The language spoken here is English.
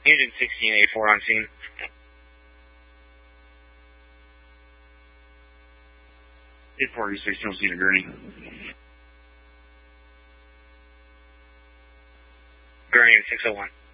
Unit 1684 on scene. Eight 46, you'll see the Gurney. Gurney 601.